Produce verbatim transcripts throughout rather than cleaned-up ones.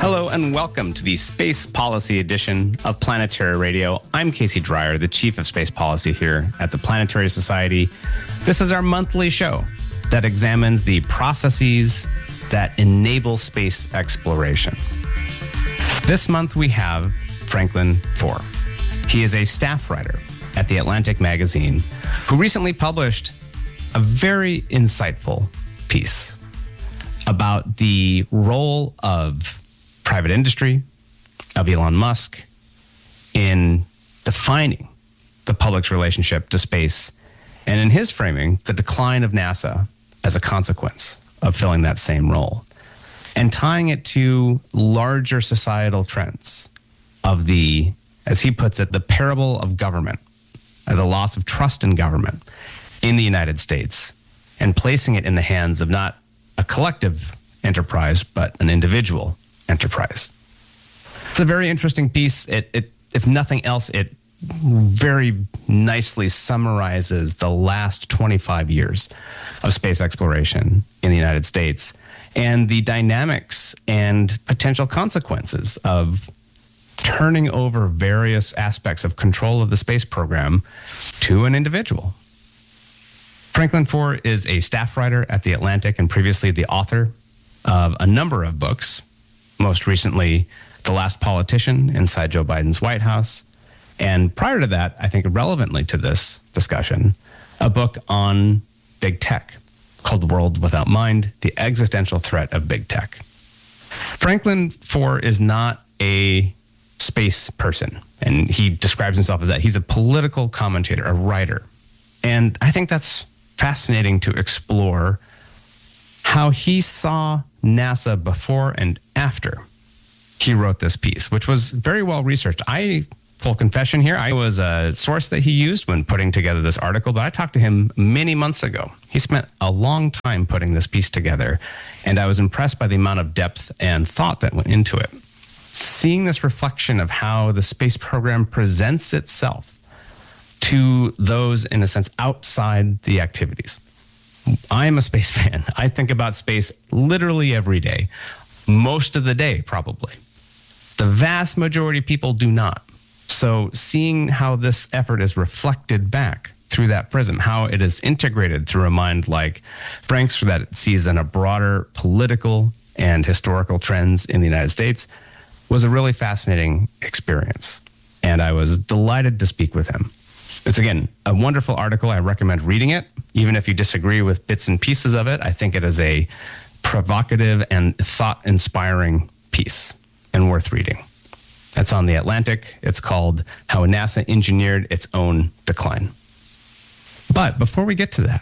Hello and welcome to the Space Policy edition of Planetary Radio. I'm Casey Dreyer, the Chief of Space Policy here at the Planetary Society. This is our monthly show that examines the processes that enable space exploration. This month we have Franklin Foer. He is a staff writer at The Atlantic magazine who recently published a very insightful piece about the role of private industry, of Elon Musk, in defining the public's relationship to space, and in his framing, the decline of NASA as a consequence of filling that same role, and tying it to larger societal trends of the, as he puts it, the parable of government, the loss of trust in government in the United States, and placing it in the hands of not a collective enterprise, but an individual enterprise. It's a very interesting piece. It, it, if nothing else, it very nicely summarizes the last twenty-five years of space exploration in the United States and the dynamics and potential consequences of turning over various aspects of control of the space program to an individual. Franklin Foer is a staff writer at The Atlantic and previously the author of a number of books, most recently The Last Politician Inside Joe Biden's White House. And prior to that, I think relevantly to this discussion, a book on big tech called World Without Mind, The Existential Threat of Big Tech. Franklin Foer is not a space person, and he describes himself as that. He's a political commentator, a writer. And I think that's fascinating to explore how he saw NASA before and after he wrote this piece, which was very well researched. I, full confession here, I was a source that he used when putting together this article, but I talked to him many months ago. He spent a long time putting this piece together, and I was impressed by the amount of depth and thought that went into it. Seeing this reflection of how the space program presents itself to those, in a sense, outside the activities. I am a space fan. I think about space literally every day, most of the day, probably. The vast majority of people do not. So seeing how this effort is reflected back through that prism, how it is integrated through a mind like Frank's that sees then a broader political and historical trends in the United States, was a really fascinating experience. And I was delighted to speak with him. It's, again, a wonderful article. I recommend reading it. Even if you disagree with bits and pieces of it, I think it is a provocative and thought-inspiring piece and worth reading. That's on The Atlantic. It's called How NASA Engineered Its Own Decline. But before we get to that,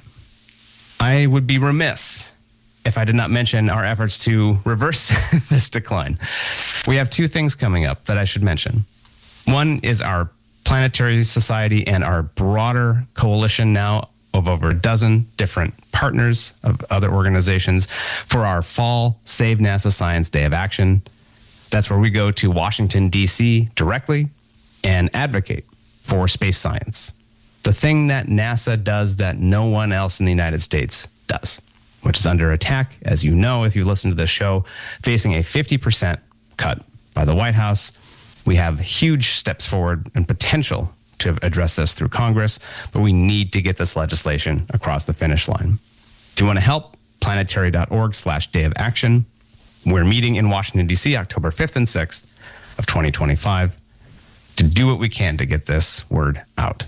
I would be remiss if I did not mention our efforts to reverse this decline. We have two things coming up that I should mention. One is our Planetary Society and our broader coalition now of over a dozen different partners of other organizations for our fall Save NASA Science Day of Action. That's where we go to Washington, D C directly and advocate for space science. The thing that NASA does that no one else in the United States does, which is under attack, as you know, if you listen to this show, facing a fifty percent cut by the White House. We have huge steps forward and potential to address this through Congress, but we need to get this legislation across the finish line. If you want to help, planetary.org slash day of action. We're meeting in Washington, D C, October fifth and sixth of twenty twenty-five to do what we can to get this word out.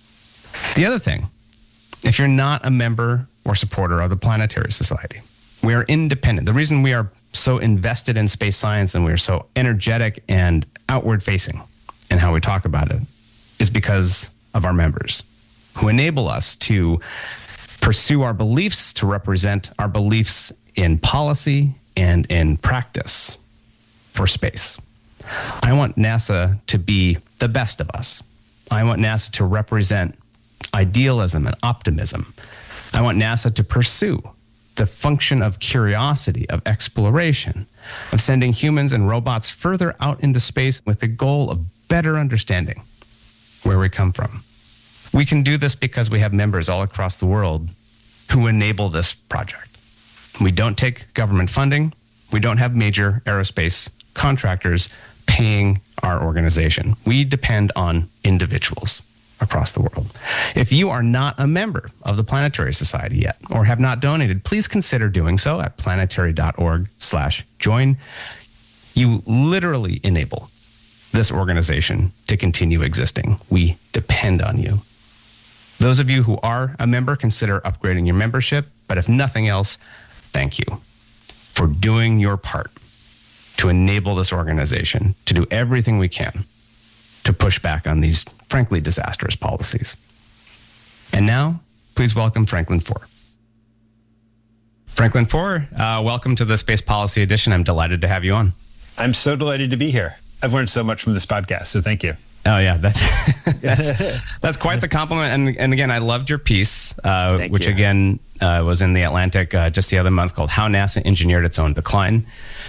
The other thing, if you're not a member or supporter of the Planetary Society, we are independent. The reason we are so invested in space science and we are so energetic and outward facing in how we talk about it is because of our members who enable us to pursue our beliefs, to represent our beliefs in policy and in practice for space. I want NASA to be the best of us. I want NASA to represent idealism and optimism. I want NASA to pursue the function of curiosity, of exploration, of sending humans and robots further out into space with the goal of better understanding where we come from. We can do this because we have members all across the world who enable this project. We don't take government funding. We don't have major aerospace contractors paying our organization. We depend on individuals across the world. If you are not a member of the Planetary Society yet or have not donated, please consider doing so at planetary.org slash join. You literally enable this organization to continue existing. We depend on you. Those of you who are a member, consider upgrading your membership. But if nothing else, thank you for doing your part to enable this organization to do everything we can to push back on these, frankly, disastrous policies. And now, please welcome Franklin Foer. Franklin Foer, uh, welcome to the Space Policy Edition. I'm delighted to have you on. I'm so delighted to be here. I've learned so much from this podcast, so thank you. Oh yeah, that's that's, that's quite the compliment. And and again, I loved your piece, uh, which you. again uh, was in the Atlantic uh, just the other month, called "How NASA Engineered Its Own Decline."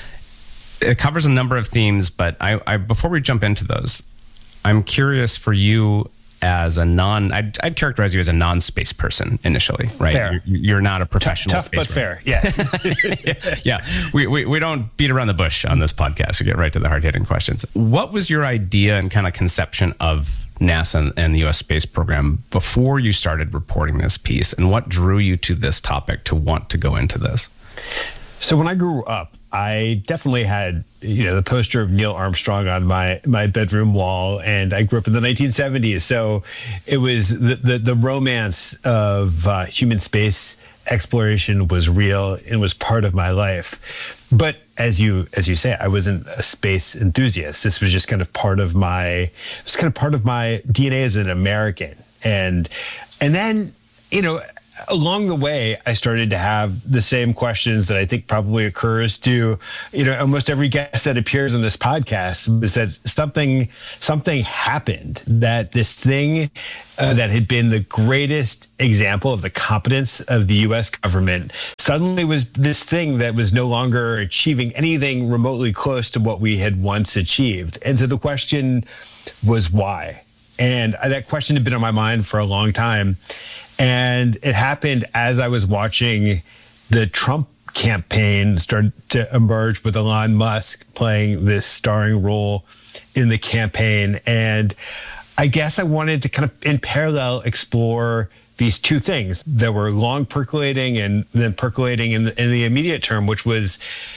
It covers a number of themes, but I, I before we jump into those, I'm curious for you as a non, I'd, I'd characterize you as a non-space person initially, right? Fair. You're, you're not a professional tough, space but fair. Yes. yeah, yeah. We, we we don't beat around the bush on this podcast. We get right to the hard-hitting questions. What was your idea and kind of conception of NASA and the U S space program before you started reporting this piece, and what drew you to this topic to want to go into this? So when I grew up, I definitely had, you know, the poster of Neil Armstrong on my, my bedroom wall, and I grew up in the nineteen seventies. So it was the, the, the romance of uh, human space exploration was real and was part of my life. But as you as you say, I wasn't a space enthusiast. This was just kind of part of my, it was kind of part of my D N A as an American. And and then, you know, along the way, I started to have the same questions that I think probably occurs to, you know, almost every guest that appears on this podcast, is that something, something happened, that this thing uh, that had been the greatest example of the competence of the U S government suddenly was this thing that was no longer achieving anything remotely close to what we had once achieved. And so the question was why? And that question had been on my mind for a long time. And it happened as I was watching the Trump campaign start to emerge, with Elon Musk playing this starring role in the campaign. And I guess I wanted to kind of in parallel explore these two things that were long percolating and then percolating in the, in the immediate term, which was,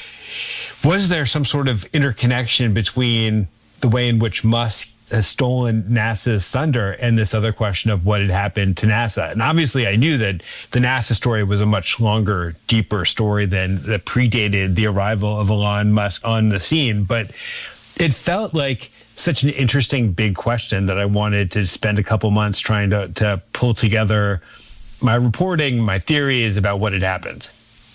was there some sort of interconnection between the way in which Musk has stolen NASA's thunder and this other question of what had happened to NASA? And obviously I knew that the NASA story was a much longer, deeper story than that predated the arrival of Elon Musk on the scene. But it felt like such an interesting big question that I wanted to spend a couple months trying to, to pull together my reporting, my theories about what had happened.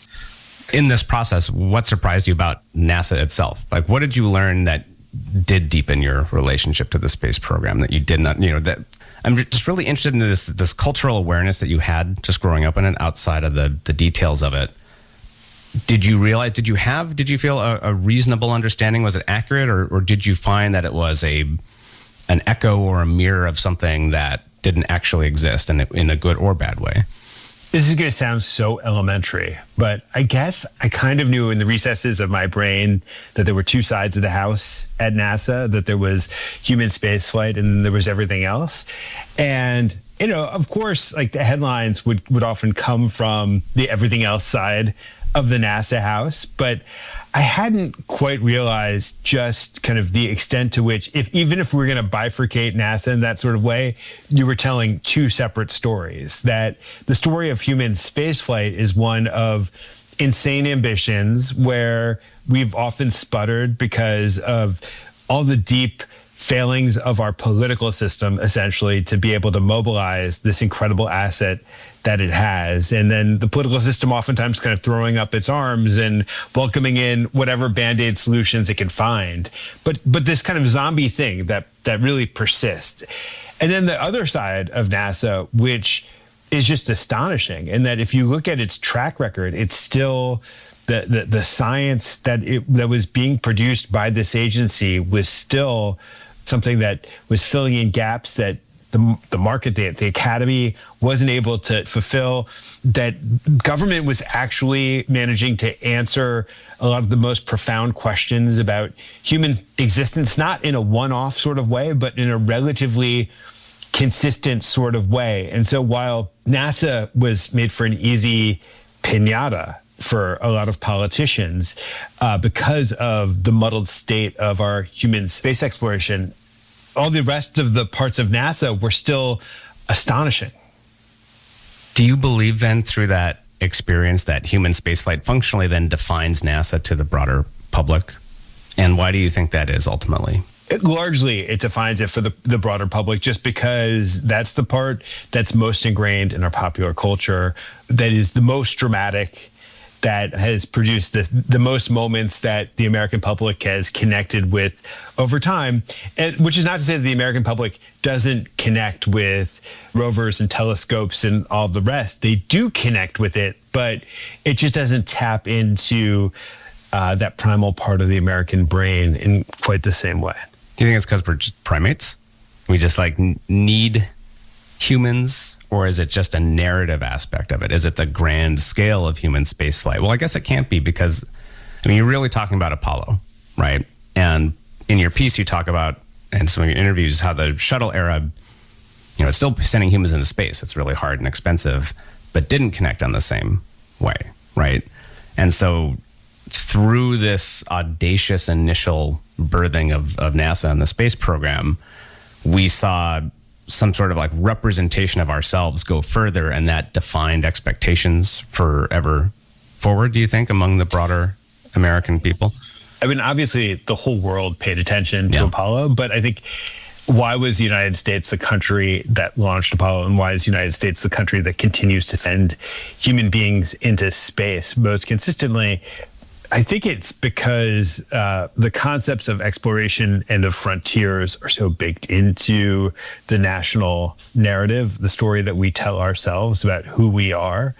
In this process, what surprised you about NASA itself? Like, what did you learn that did deepen your relationship to the space program that you did not, you know, that I'm just really interested in this, this cultural awareness that you had just growing up in it, outside of the, the details of it. Did you realize, did you have, did you feel a, a reasonable understanding? Was it accurate, or, or did you find that it was a, an echo or a mirror of something that didn't actually exist, in a, in a good or bad way? This is going to sound so elementary, but I guess I kind of knew in the recesses of my brain that there were two sides of the house at NASA, that there was human spaceflight and there was everything else. And, you know, of course, like the headlines would, would often come from the everything else side of the NASA house, but I hadn't quite realized just kind of the extent to which, if even if we we're going to bifurcate NASA in that sort of way, you were telling two separate stories. That the story of human spaceflight is one of insane ambitions, where we've often sputtered because of all the deep failings of our political system, essentially, to be able to mobilize this incredible asset that it has. And then the political system oftentimes kind of throwing up its arms and welcoming in whatever Band-Aid solutions it can find. But but this kind of zombie thing that that really persists. And then the other side of NASA, which is just astonishing, in that if you look at its track record, it's still the the, the science that it, that was being produced by this agency was still something that was filling in gaps that the, the market, the, the academy wasn't able to fulfill, that government was actually managing to answer a lot of the most profound questions about human existence, not in a one-off sort of way, but in a relatively consistent sort of way. And so while NASA was made for an easy piñata for a lot of politicians uh, because of the muddled state of our human space exploration, all the rest of the parts of NASA were still astonishing. Do you believe then through that experience that human spaceflight functionally then defines NASA to the broader public? And why do you think that is ultimately? It, largely, it defines it for the, the broader public just because that's the part that's most ingrained in our popular culture, that is the most dramatic, that has produced the, the most moments that the American public has connected with over time, and, which is not to say that the American public doesn't connect with rovers and telescopes and all the rest. They do connect with it, but it just doesn't tap into uh, that primal part of the American brain in quite the same way. Do you think it's because we're just primates? We just like n- need humans, or is it just a narrative aspect of it? Is it the grand scale of human spaceflight? Well, I guess it can't be, because I mean, you're really talking about Apollo, right? And in your piece, you talk about, and some of your interviews, how the shuttle era, you know, it's still sending humans into space. It's really hard and expensive, but didn't connect on the same way, right? And so through this audacious initial birthing of, of NASA and the space program, we saw some sort of like representation of ourselves go further, and that defined expectations forever forward, do you think, among the broader American people? I mean, obviously the whole world paid attention to yeah. Apollo, but I think why was the United States the country that launched Apollo, and why is the United States the country that continues to send human beings into space most consistently? I think it's because uh, the concepts of exploration and of frontiers are so baked into the national narrative, the story that we tell ourselves about who we are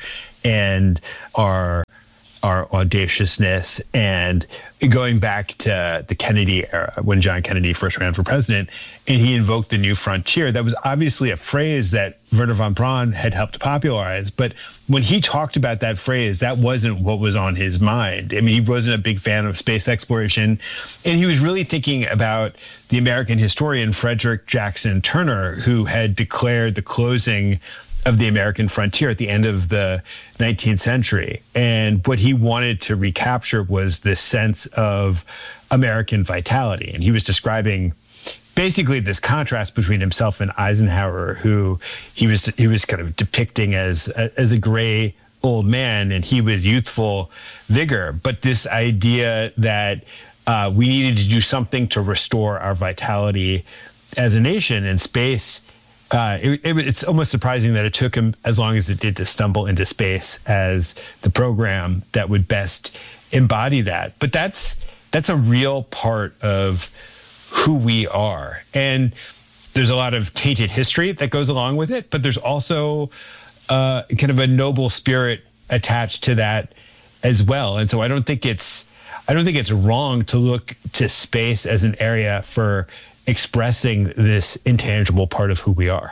and our our audaciousness. And going back to the Kennedy era, when John Kennedy first ran for president, and he invoked the new frontier, that was obviously a phrase that Wernher von Braun had helped popularize. But when he talked about that phrase, that wasn't what was on his mind. I mean, he wasn't a big fan of space exploration. And he was really thinking about the American historian Frederick Jackson Turner, who had declared the closing of the American frontier at the end of the nineteenth century. And what he wanted to recapture was this sense of American vitality. And he was describing basically this contrast between himself and Eisenhower, who he was he was kind of depicting as as a gray old man, and he was youthful vigor. But this idea that uh, we needed to do something to restore our vitality as a nation in space. Uh, it, it, it's almost surprising that it took him as long as it did to stumble into space as the program that would best embody that. But that's that's a real part of who we are. And there's a lot of tainted history that goes along with it, but there's also uh, kind of a noble spirit attached to that as well. And so I don't think it's I don't think it's wrong to look to space as an area for expressing this intangible part of who we are.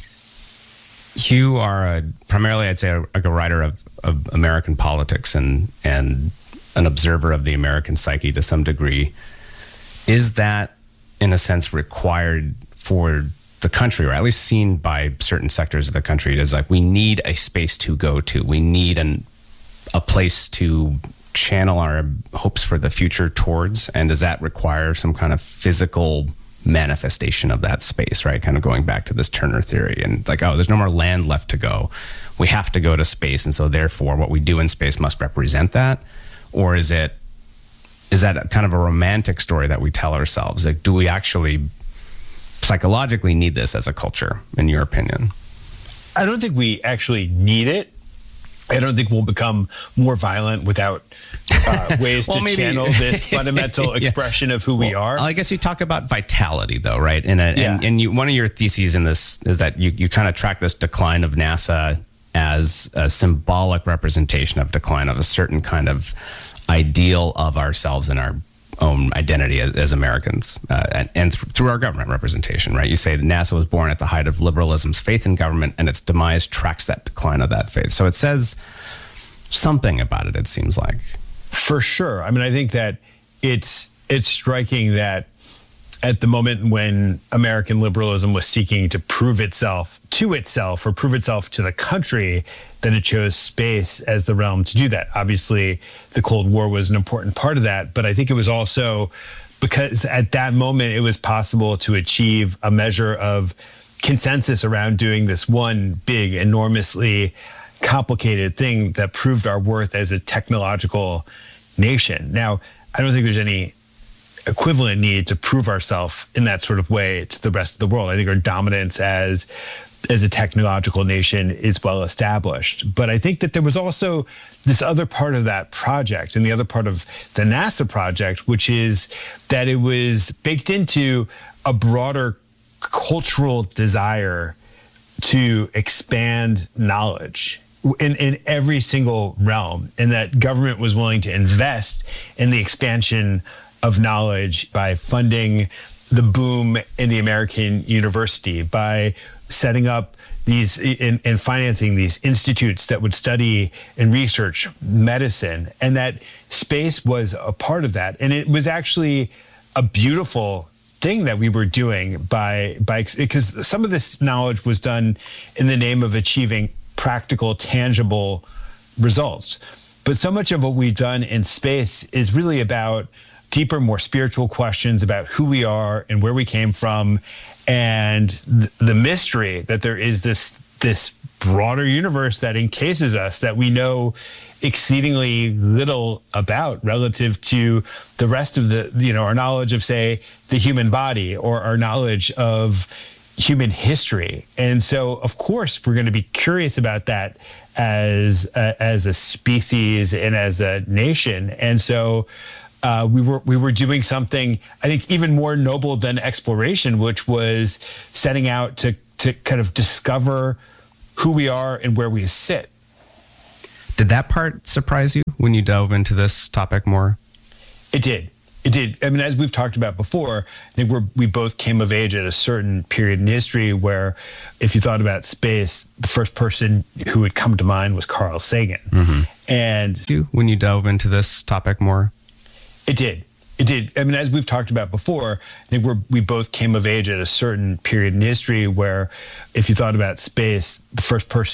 You are a, primarily, I'd say, a, a writer of, of American politics and and an observer of the American psyche to some degree. Is that, in a sense, required for the country, or at least seen by certain sectors of the country, as like we need a space to go to, we need an a place to channel our hopes for the future towards, and does that require some kind of physical manifestation of that space, right? Kind of going back to this Turner theory and like, oh, there's no more land left to go. We have to go to space. And so therefore what we do in space must represent that. Or is it, is that kind of a romantic story that we tell ourselves? Like, do we actually psychologically need this as a culture, in your opinion? I don't think we actually need it. I don't think we'll become more violent without uh, ways well, to maybe, channel this fundamental yeah. expression of who well, we are. I guess you talk about vitality, though, right? And a, yeah. and, and you, one of your theses in this is that you, you kind of track this decline of NASA as a symbolic representation of decline of a certain kind of ideal of ourselves and our own identity as, as Americans, uh, and, and th- through our government representation, right? You say that NASA was born at the height of liberalism's faith in government, and its demise tracks that decline of that faith. So it says something about it, it seems like. For sure. I mean, I think that it's it's striking that at the moment when American liberalism was seeking to prove itself to itself or prove itself to the country, that it chose space as the realm to do that. Obviously, the Cold War was an important part of that, but I think it was also because at that moment it was possible to achieve a measure of consensus around doing this one big, enormously complicated thing that proved our worth as a technological nation. Now, I don't think there's any equivalent need to prove ourselves in that sort of way to the rest of the world. I think our dominance as as a technological nation is well established. But I think that there was also this other part of that project and the other part of the NASA project, which is that it was baked into a broader cultural desire to expand knowledge in, in every single realm, and that government was willing to invest in the expansion of knowledge by funding the boom in the American university, by setting up these and, and financing these institutes that would study and research medicine, and that space was a part of that. And it was actually a beautiful thing that we were doing by by because some of this knowledge was done in the name of achieving practical, tangible results. But so much of what we've done in space is really about deeper, more spiritual questions about who we are and where we came from, and th- the mystery that there is this this broader universe that encases us that we know exceedingly little about relative to the rest of the, you know, our knowledge of, say, the human body or our knowledge of human history. And so, of course, we're going to be curious about that as a, as a species and as a nation. And so uh, we were we were doing something, I think, even more noble than exploration, which was setting out to to kind of discover who we are and where we sit. Did that part surprise you when you dove into this topic more? It did. It did. I mean, as we've talked about before, I think we're, we both came of age at a certain period in history where, if you thought about space, the first person who would come to mind was Carl Sagan. Mm-hmm. And when you dove into this topic more? It did. It did. I mean, as we've talked about before, I think we're, we both came of age at a certain period in history where, if you thought about space, the first person